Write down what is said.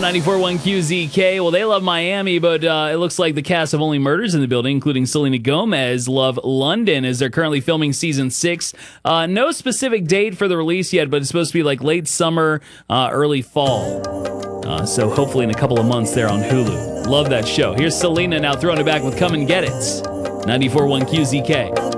94.1 QZK. Well, they love Miami, but it looks like the cast of Only Murders in the Building, including Selena Gomez, love London as they're currently filming season 6. No specific date for the release yet, but it's supposed to be like late summer, early fall. So hopefully in a couple of months there on Hulu. Love that show. Here's Selena now throwing it back with Come and Get It. 94.1 QZK.